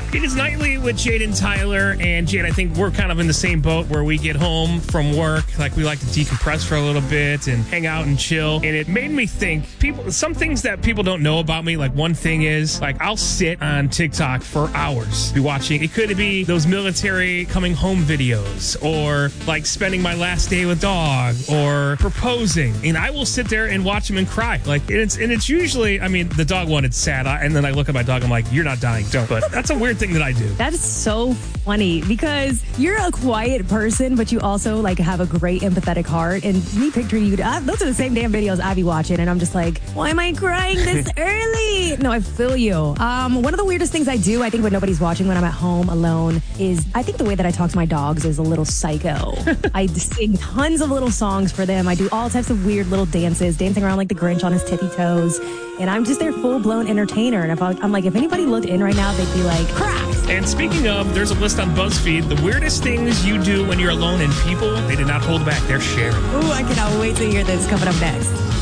It is Nightly with Jade and Tyler. And Jade, I think we're kind of in the same boat where we get home from work. Like, we like to decompress for a little bit and hang out and chill. And it made me think, some things that people don't know about me. Like, one thing is, like, I'll sit on TikTok for hours, be watching. It could be those military coming home videos, or like spending my last day with dog, or proposing. And I will sit there and watch them and cry. Like, and it's usually, I mean, the dog one, it's sad. And then I look at my dog, I'm like, you're not dying, don't. But that's a weird thing that I do. That is so funny because you're a quiet person, but you also like have a great empathetic heart. And me picturing you, those are the same damn videos I be watching. And I'm just like, why am I crying this early? No, I feel you. One of the weirdest things I do, I think when nobody's watching, when I'm at home alone, is I think the way that I talk to my dogs is a little psycho. I sing tons of little songs for them. I do all types of weird little dances, dancing around like the Grinch on his tippy toes. And I'm just their full-blown entertainer. And I'm like, if anybody looked in right now, they'd be like, cracks. And speaking of, there's a list on BuzzFeed, the weirdest things you do when you're alone, and people, they did not hold back. They're sharing. Ooh, I cannot wait to hear this coming up next.